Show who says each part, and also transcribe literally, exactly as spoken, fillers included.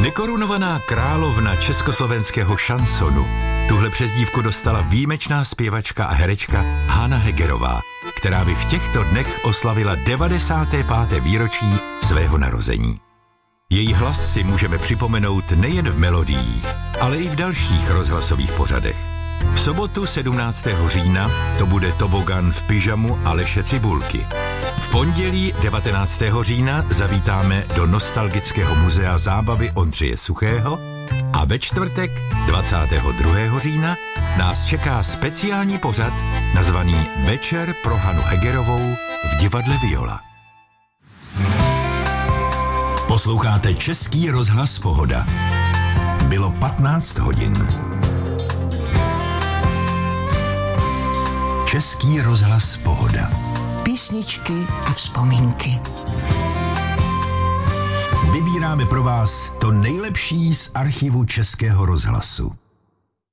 Speaker 1: Nekorunovaná královna československého šansonu. Tuhle přezdívku dostala výjimečná zpěvačka a herečka Hana Hegerová, která by v těchto dnech oslavila devadesáté páté výročí svého narození. Její hlas si můžeme připomenout nejen v melodiích, ale i v dalších rozhlasových pořadech. V sobotu sedmnáctého října to bude Tobogan v pyžamu Aleše Cibulky. V pondělí devatenáctého října zavítáme do Nostalgického muzea zábavy Ondřeje Suchého a ve čtvrtek dvacátého druhého října nás čeká speciální pořad nazvaný Večer pro Hanu Hegerovou v divadle Viola. Posloucháte Český rozhlas Pohoda. Bylo patnáct hodin. Český rozhlas Pohoda.
Speaker 2: Písničky a vzpomínky.
Speaker 1: Vybíráme pro vás to nejlepší z archivu Českého rozhlasu.